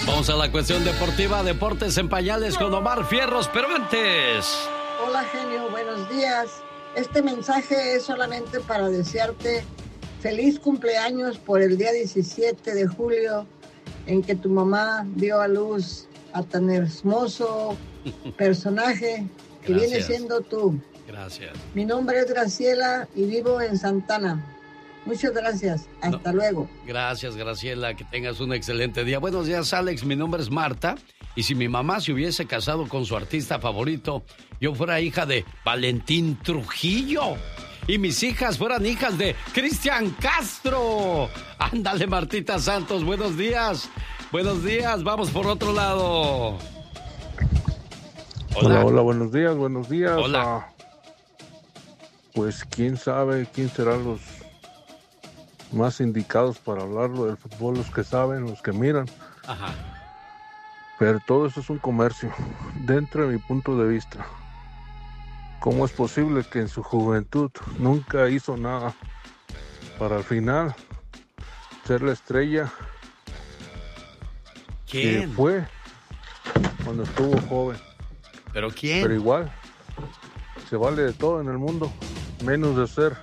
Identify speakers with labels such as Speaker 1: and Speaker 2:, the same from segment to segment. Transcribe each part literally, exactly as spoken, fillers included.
Speaker 1: Vamos a la cuestión deportiva, deportes en pañales con Omar Fierros, pero antes...
Speaker 2: Hola, genio, buenos días. Este mensaje es solamente para desearte feliz cumpleaños por el día diecisiete de julio, en que tu mamá dio a luz a tan hermoso personaje que
Speaker 1: Gracias.
Speaker 2: Viene siendo tú.
Speaker 1: Gracias.
Speaker 2: Mi nombre es Graciela y vivo en Santana. Muchas gracias. Hasta no, luego.
Speaker 1: Gracias, Graciela. Que tengas un excelente día. Buenos días, Alex. Mi nombre es Marta. Y si mi mamá se hubiese casado con su artista favorito, yo fuera hija de Valentín Trujillo. Y mis hijas fueran hijas de Cristian Castro. Ándale, Martita Santos. Buenos días. Buenos días. Vamos por otro lado.
Speaker 3: Hola, hola, hola buenos días, buenos días.
Speaker 1: Hola.
Speaker 3: Ah, pues quién sabe quién serán los más indicados para hablarlo del fútbol, los que saben, los que miran.
Speaker 1: Ajá.
Speaker 3: Pero todo eso es un comercio, dentro de mi punto de vista. ¿Cómo es posible que en su juventud nunca hizo nada para al final ser la estrella
Speaker 1: ¿Quién?
Speaker 3: que fue cuando estuvo joven?
Speaker 1: ¿Pero quién?
Speaker 3: Pero igual, se vale de todo en el mundo, menos de ser,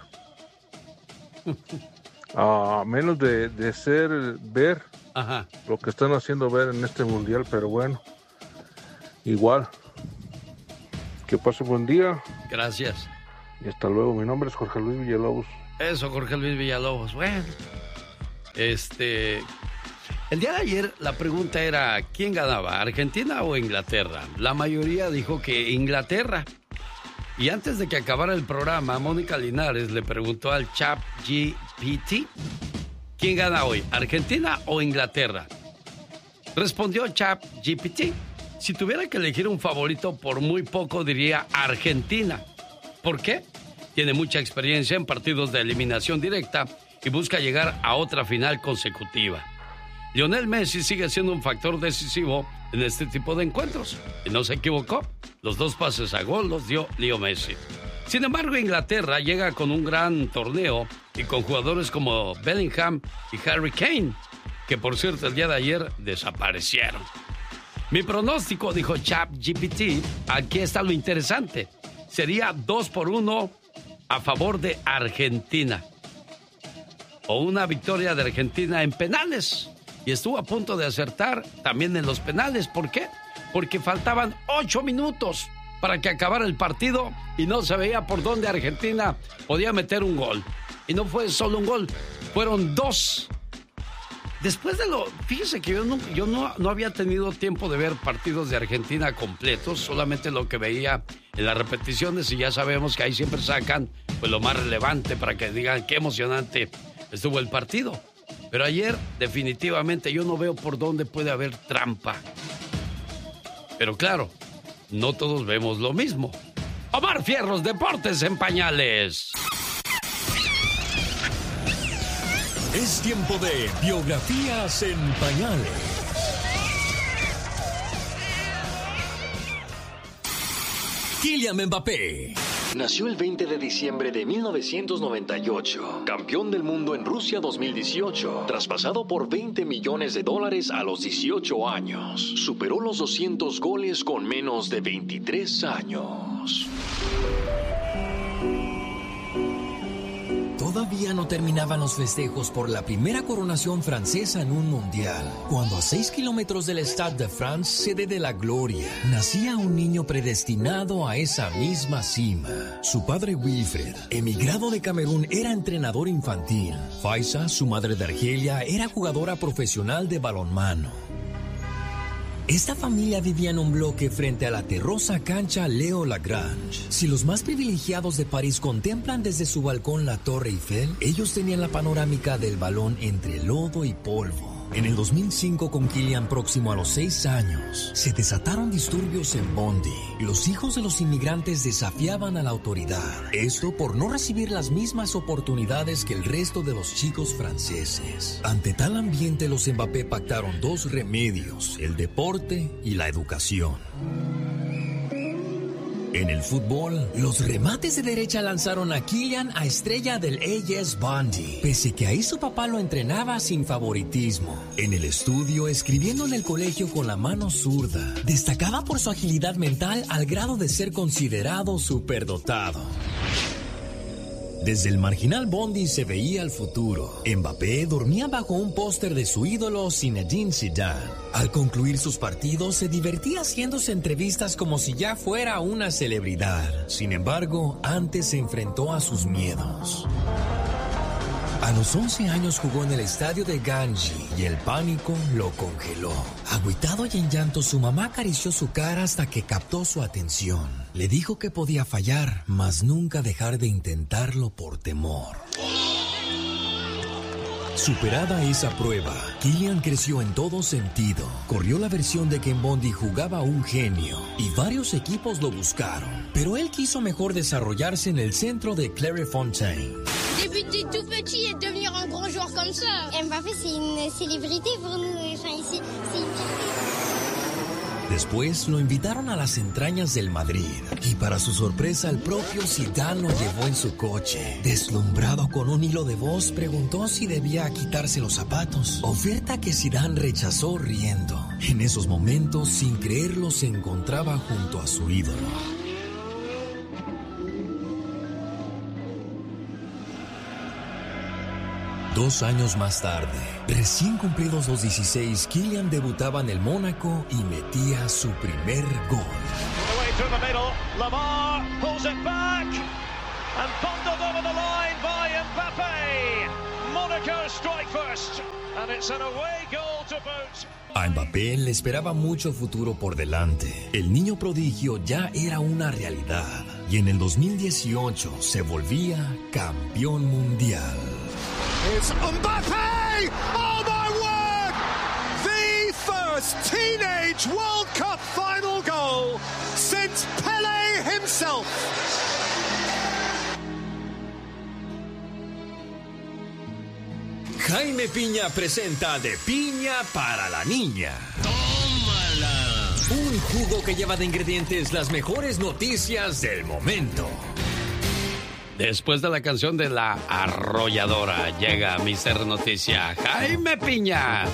Speaker 3: a menos de, de ser, ver
Speaker 1: Ajá.
Speaker 3: lo que están haciendo ver en este mundial, pero bueno, igual. Que pase buen día.
Speaker 1: Gracias.
Speaker 3: Y hasta luego. Mi nombre es Jorge Luis Villalobos.
Speaker 1: Eso, Jorge Luis Villalobos. Bueno, este... El día de ayer la pregunta era, ¿quién ganaba, Argentina o Inglaterra? La mayoría dijo que Inglaterra. Y antes de que acabara el programa, Mónica Linares le preguntó al Chat G P T, ¿quién gana hoy, Argentina o Inglaterra? Respondió Chat G P T, si tuviera que elegir un favorito, por muy poco diría Argentina. ¿Por qué? Tiene mucha experiencia en partidos de eliminación directa y busca llegar a otra final consecutiva. Lionel Messi sigue siendo un factor decisivo en este tipo de encuentros. Y no se equivocó. Los dos pases a gol los dio Leo Messi. Sin embargo, Inglaterra llega con un gran torneo y con jugadores como Bellingham y Harry Kane, que por cierto el día de ayer desaparecieron. Mi pronóstico, dijo ChatGPT, aquí está lo interesante. Sería dos por uno a favor de Argentina. O una victoria de Argentina en penales. Y estuvo a punto de acertar también en los penales. ¿Por qué? Porque faltaban ocho minutos para que acabara el partido y no se veía por dónde Argentina podía meter un gol. Y no fue solo un gol, fueron dos. Después de lo... Fíjese que yo, no, yo no, no había tenido tiempo de ver partidos de Argentina completos, solamente lo que veía en las repeticiones, y ya sabemos que ahí siempre sacan pues lo más relevante para que digan qué emocionante estuvo el partido. Pero ayer, definitivamente, yo no veo por dónde puede haber trampa. Pero claro, no todos vemos lo mismo. Omar Fierros, Deportes en Pañales.
Speaker 4: Es tiempo de Biografías en Pañales. Kylian Mbappé
Speaker 5: nació el veinte de diciembre de mil novecientos noventa y ocho, campeón del mundo en Rusia dos mil dieciocho, traspasado por veinte millones de dólares a los dieciocho años. Superó los doscientos goles con menos de veintitrés años.
Speaker 4: Todavía no terminaban los festejos por la primera coronación francesa en un mundial, cuando a seis kilómetros del Stade de France, sede de la gloria, nacía un niño predestinado a esa misma cima. Su padre Wilfred, emigrado de Camerún, era entrenador infantil. Faisa, su madre de Argelia, era jugadora profesional de balonmano. Esta familia vivía en un bloque frente a la terrosa cancha Leo Lagrange. Si los más privilegiados de París contemplan desde su balcón la Torre Eiffel, ellos tenían la panorámica del balón entre lodo y polvo. En el dos mil cinco, con Kylian próximo a los seis años, se desataron disturbios en Bondy. Los hijos de los inmigrantes desafiaban a la autoridad. Esto por no recibir las mismas oportunidades que el resto de los chicos franceses. Ante tal ambiente, los Mbappé pactaron dos remedios: el deporte y la educación. En el fútbol, los remates de derecha lanzaron a Kylian a estrella del A S Bondi, pese que ahí su papá lo entrenaba sin favoritismo. En el estudio, escribiendo en el colegio con la mano zurda, destacaba por su agilidad mental al grado de ser considerado superdotado. Desde el marginal Bondi se veía el futuro. Mbappé dormía bajo un póster de su ídolo Zinedine Zidane. Al concluir sus partidos se divertía haciéndose entrevistas como si ya fuera una celebridad. Sin embargo, antes se enfrentó a sus miedos. A los once años jugó en el estadio de Ganji y el pánico lo congeló. Agüitado y en llanto, su mamá acarició su cara hasta que captó su atención. Le dijo que podía fallar, mas nunca dejar de intentarlo por temor. Superada esa prueba, Kylian creció en todo sentido. Corrió la versión de que en Bondi jugaba un genio y varios equipos lo buscaron. Pero él quiso mejor desarrollarse en el centro de Clairefontaine.
Speaker 6: Débuter tout petit et devenir un grand joueur comme ça. Mbappé, c'est une célébrité pour nous. Enfin, ici, c'est une fierté.
Speaker 4: Después lo invitaron a las entrañas del Madrid y para su sorpresa el propio Zidane lo llevó en su coche. Deslumbrado con un hilo de voz, preguntó si debía quitarse los zapatos, oferta que Zidane rechazó riendo. En esos momentos, sin creerlo, se encontraba junto a su ídolo. Dos años más tarde, recién cumplidos los dieciséis, Kylian debutaba en el Mónaco y metía su primer gol. A Mbappé le esperaba mucho futuro por delante. El niño prodigio ya era una realidad y en el dos mil dieciocho se volvía campeón mundial.
Speaker 7: It's Mbappé! Oh my word! The first teenage World Cup final goal since Pelé himself.
Speaker 4: Jaime Piña presenta De Piña para la Niña. ¡Tómala! Un jugo que lleva de ingredientes las mejores noticias del momento.
Speaker 1: Después de la canción de La Arrolladora, llega mister Noticia, Jaime Piña.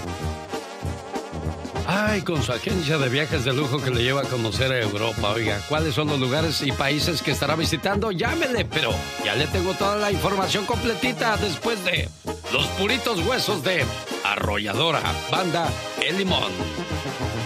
Speaker 1: Ay, con su agencia de viajes de lujo que le lleva a conocer a Europa. Oiga, ¿cuáles son los lugares y países que estará visitando? Llámele, pero ya le tengo toda la información completita después de Los Puritos Huesos de Arrolladora, Banda El Limón.